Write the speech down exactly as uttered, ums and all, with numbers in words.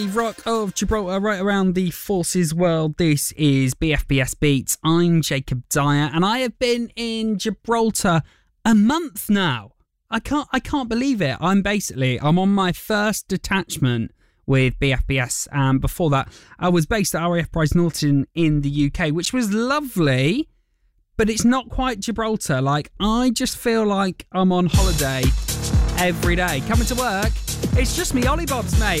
Rock of Gibraltar, right around the Forces world. This is B F B S Beats. I'm Jacob Dyer, and I have been in Gibraltar a month now. I can't, I can't believe it. I'm basically, I'm on my first detachment with B F B S, and before that, I was based at R A F Prize Norton in the U K, which was lovely, but it's not quite Gibraltar. Like, I just feel like I'm on holiday every day. Coming to work, it's just me, Ollie Bobs, mate.